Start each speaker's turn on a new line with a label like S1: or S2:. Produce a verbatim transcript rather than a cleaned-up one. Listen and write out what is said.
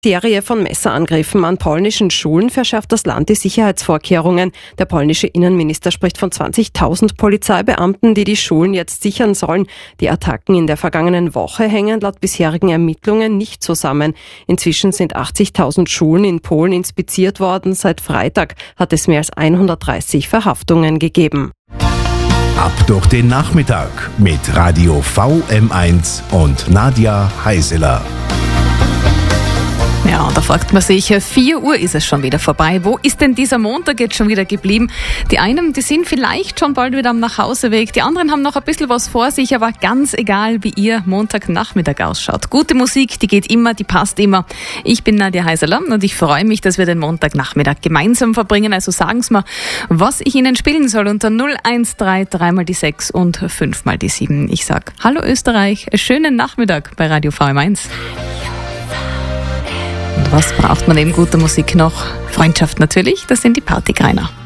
S1: Serie von Messerangriffen an polnischen Schulen verschärft das Land die Sicherheitsvorkehrungen. Der polnische Innenminister spricht von zwanzigtausend Polizeibeamten, die die Schulen jetzt sichern sollen. Die Attacken in der vergangenen Woche hängen laut bisherigen Ermittlungen nicht zusammen. Inzwischen sind achtzigtausend Schulen in Polen inspiziert worden. Seit Freitag hat es mehr als hundertdreißig Verhaftungen gegeben.
S2: Ab durch den Nachmittag mit Radio V M eins und Nadja Heiseler.
S3: Ja, und da fragt man sich, vier Uhr ist es schon wieder vorbei. Wo ist denn dieser Montag jetzt schon wieder geblieben? Die einen, die sind vielleicht schon bald wieder am Nachhauseweg. Die anderen haben noch ein bisschen was vor sich, aber ganz egal, wie ihr Montagnachmittag ausschaut. Gute Musik, die geht immer, die passt immer. Ich bin Nadja Heiseler und ich freue mich, dass wir den Montagnachmittag gemeinsam verbringen. Also sagen Sie mir, was ich Ihnen spielen soll unter null eins drei drei mal die sechs und fünf mal die sieben. Ich sag Hallo Österreich, schönen Nachmittag bei Radio V M eins. Was braucht man neben guter Musik noch? Freundschaft natürlich, das sind die Partygreiner.